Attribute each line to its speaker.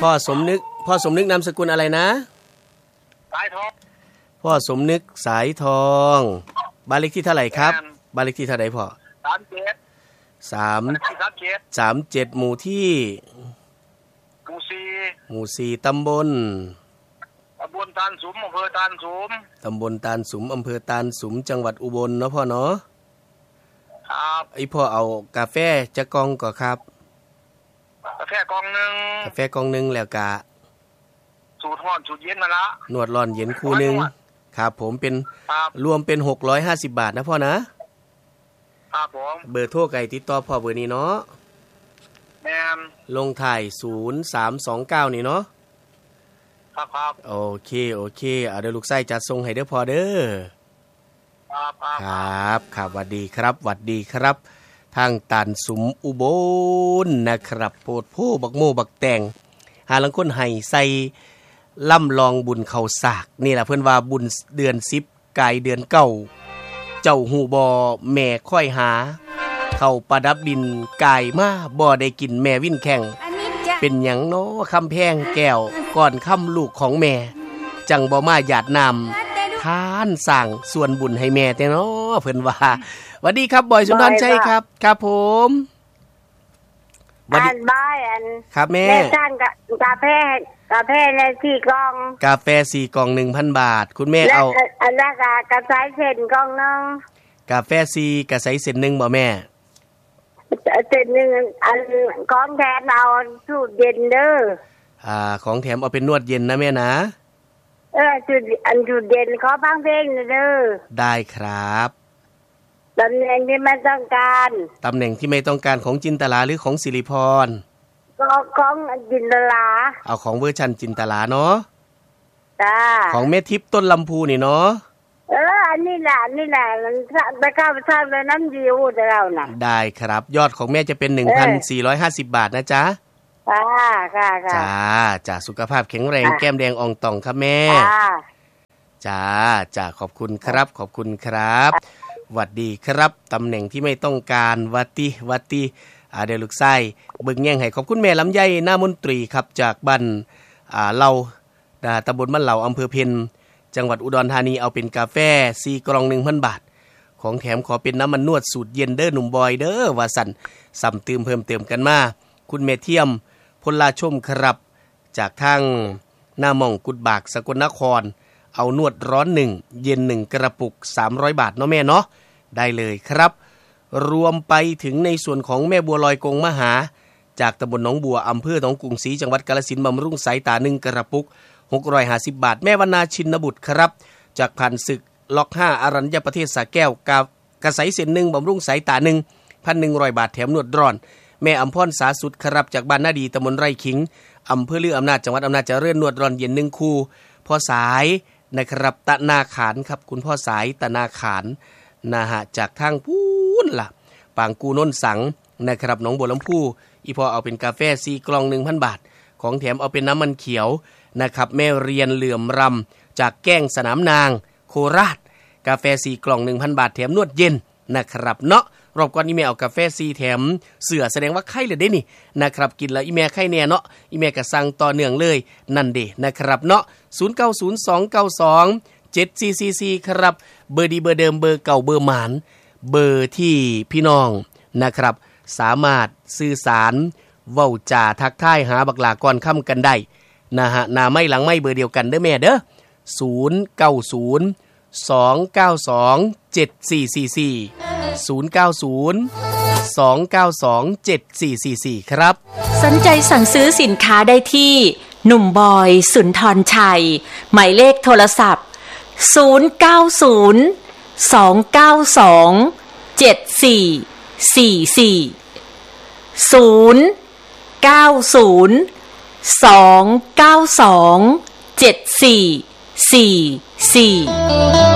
Speaker 1: พ่อสมนึกนามสกุลอะไรนะ
Speaker 2: สายทอง
Speaker 1: พ่อสมนึกสายทองบ้านเลขที่เท่าไหร่ครับบ้านเลขที่เท่าไหร่พ่อ37หมู่ที่หมู่4ตำบล
Speaker 2: ตาลสุมอำเภอตาลสุม
Speaker 1: ตำบลตาลสุมอำเภอตาลสุมจังหวัดอุบลเนาะพ่อเนาะ
Speaker 2: ครับ
Speaker 1: ไอพ่อเอากาแฟจะกองก่อครับ
Speaker 2: กาแฟกองนึ
Speaker 1: งแล้วกะ
Speaker 2: สูตรร้อนสูตรเย็นมาละ
Speaker 1: นวดร้อนเย็นคู่นึงครับผมเป็นรวมเป็น650 บาทนะพ่อนะครับ
Speaker 2: ผม
Speaker 1: เบอร์โทรไก่ติดต่อพ่อเบอร์นี้เนาะ
Speaker 2: แม่น
Speaker 1: ลงถ่าย0329นี่เนาะ
Speaker 2: ครับ
Speaker 1: โอเคเอาเดี๋ยวลูกไส้จัดส่งให้เด้อพ่อเด้อครับหวัดดีครับทางตันสุมอุบลนะครับโพดโพบักโมบักแตงหาลังคนให้ใส่ล่ำลองบุญเขาสากนี่แหละเพิ่นว่าบุญเดือน10กายเดือน9เจ้าหูบ่แม่ค่อยหาเข้าประดับดินกายมาบ่ได้กินแม่วิ่นแข่งเป็นหยังน้อคำแพงแก้วก่อนค่ำลูกของแม่จังบ่มาหยาดน้ำทานสั่งส่วนบุญให้แม่แต่น้อเพิ่นว่าสวัสดีครับบอยสุนทรชัยครับผม
Speaker 3: บ้าน
Speaker 1: ครับแม่
Speaker 3: ท่านกาแฟใน4กล่อง
Speaker 1: กาแฟ4กล่อง 1,000 บาทคุณแม่เอา
Speaker 3: อันนั้นกระสายเส้นกล่องนึง
Speaker 1: กาแฟ4กระสายเส้น1บ่แม่
Speaker 3: เส้นนึงอันของแถมเอาสูตรเย็นเด้อ
Speaker 1: ของแถมเอาเป็นนวดเย็นนะแม่นะ
Speaker 3: สูตรเย็นขอฟังเพลงเด้อ
Speaker 1: ได้ครับ
Speaker 3: ตำแหน่งที่ไม่ต้อง
Speaker 1: การของจินตลาหรือของศิริพร
Speaker 3: ของจินตลา
Speaker 1: เอาของเวอร์ชันจินตลาเนาะ
Speaker 3: จ้า
Speaker 1: ของแม่ทิพย์ต้นลำพูนี่เนาะ
Speaker 3: อันนี้แหละไปเข้าไปทำเลยน้ำดีอูดเราน่ะ
Speaker 1: ได้ครับยอดของแม่จะเป็น 1,450 บาทนะจ๊ะจ้าสุขภาพแข็งแรงแก้มแดงอ่องต่องครับแม่จ้าขอบคุณครับหวัดดีครับตำแหน่งที่ไม่ต้องการวัตติเดี๋ยวลูกไส้เบิ่งแย่งให้ขอบคุณแม่ลำไยหน้ามนตรีครับจากบ้านเราตำบลบ้านเหล่าอำเภอเพ็ญจังหวัดอุดรธานีเอาเป็นกาแฟ4กล่อง 1,000 บาทของแถมขอเป็นน้ำมันนวดสูตรเย็นเด้อหนุ่มบอยเด้อว่าสั่นซ้ำเติมเพิ่มเติมกันมาคุณแม่เทียมพลลาชมครับจากทางหน้าหม่องกุดบากสกลนครเอานวดร้อน1เย็น1กระปุก300 บาทเนาะแม่เนาะได้เลยครับรวมไปถึงในส่วนของแม่บัวลอยกงมหาจากตำบลหนองบัวอำเภอหนองกรุงศรีจังหวัดกาฬสินธุ์บำรุงสายตา1กระปุก650 บาทแม่วรรณาชินบุตรครับจากผ่านศึกล็อก5อรัญญประเทศสระแก้วกระสายเส้น1บำรุงสายตา 1,100 บาทแถมนวดร้อนแม่อำพรสาสุดครับจากบ้านนาดีตำบลไร่ขิงอำเภอลืออำนาจจังหวัดอำนาจเจริญนวดร้อนเย็น1คู่พ่อสายนะครับตะนาขานครับคุณพ่อสายตะนาขานนะฮะจากทางพูนล่ะปางกูน้นสังนะครับหนองบัวลำพูอีพอเอาเป็นกาแฟ4กล่อง 1,000 บาทของแถมเอาเป็นน้ำมันเขียวนะครับแม่เรียนเหลื่อมรำจากแก้งสนามนางโคราชกาแฟ4กล่อง 1,000 บาทแถมนวดเย็นนะครับเนาะรอบก่อนอีเมลเอากาแฟ4แถมเสือแสดงว่าไข้เลยได้นี่นะครับกินแล้วอีเมลไข้แน่เนาะอีเมลก็สั่งต่อเนื่องเลยนั่นเด้นะครับเนาะ0902927444ครับเบอร์ดีเบอร์เดิมเบอร์เก่าเบอร์หมานเบอร์ที่พี่น้องนะครับสามารถสื่อสารเว้าจาทักทายหาบักหลาก่อนค่ำกันได้นะฮะหน้าไม่หลังไม่เบอร์เดียวกันเด้อแม่เด้อ0902927444 ครับ
Speaker 4: สนใจสั่งซื้อสินค้าได้ที่หนุ่มบอยสุนทรชัยหมายเลขโทรศัพท์0902927444